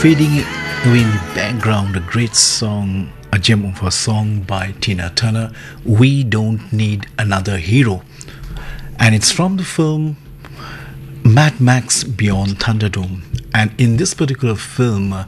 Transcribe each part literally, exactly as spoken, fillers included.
Fading away in the background, a great song, a gem of a song by Tina Turner, We Don't Need Another Hero. And it's from the film Mad Max Beyond Thunderdome. And in this particular film, uh,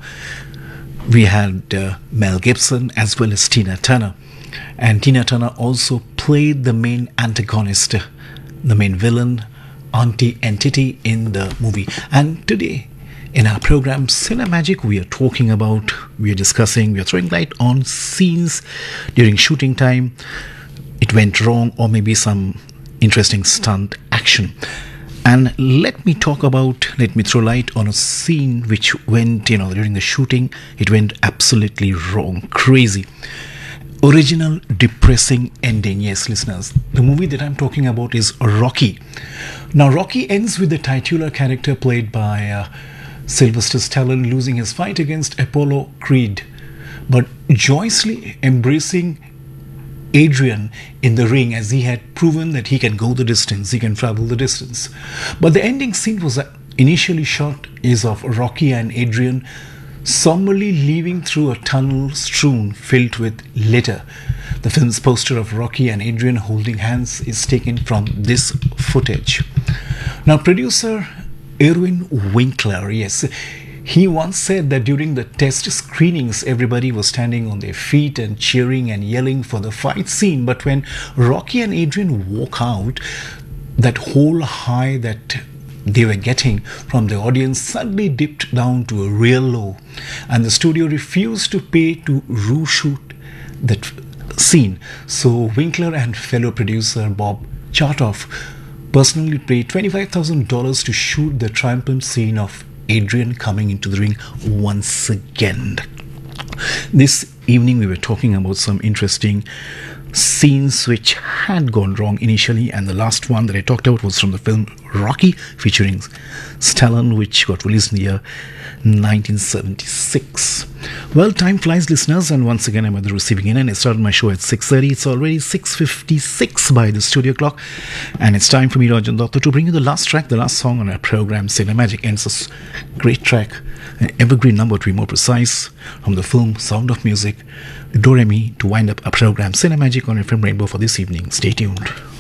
we had uh, Mel Gibson as well as Tina Turner. And Tina Turner also played the main antagonist, the main villain, Auntie Entity in the movie. And today, in our program Cinemagic, we are talking about, we are discussing, we are throwing light on scenes during shooting time. It went wrong, or maybe some interesting stunt action. And let me talk about, let me throw light on a scene which went, you know, during the shooting, it went absolutely wrong, crazy. Original depressing ending. Yes, listeners, the movie that I'm talking about is Rocky. Now, Rocky ends with the titular character played by uh, Sylvester Stallone losing his fight against Apollo Creed, but joyously embracing Adrian in the ring, as he had proven that he can go the distance, he can travel the distance. But the ending scene was uh, initially shot is of Rocky and Adrian somberly leaving through a tunnel strewn filled with litter. The film's poster of Rocky and Adrian holding hands is taken from this footage. Now, producer Irwin Winkler, yes, he once said that during the test screenings, everybody was standing on their feet and cheering and yelling for the fight scene. But when Rocky and Adrian walk out, that whole high that they were getting from the audience suddenly dipped down to a real low, and the studio refused to pay to reshoot that scene. So Winkler and fellow producer Bob Chartoff personally paid twenty-five thousand dollars to shoot the triumphant scene of Adrian coming into the ring once again. This evening we were talking about some interesting scenes which had gone wrong initially, and the last one that I talked about was from the film Rocky featuring Stallone, which got released in the year nineteen seventy-six. Well, time flies, listeners, and once again I'm at the receiving end, and I started my show at six thirty. It's already six fifty-six by the studio clock, and it's time for me, Rajan Datta, to bring you the last track, the last song on our program Cinemagic. And it's a great track, an evergreen number to be more precise, from the film Sound of Music, Do Re Mi, to wind up our program Cinemagic on F M Rainbow for this evening. Stay tuned.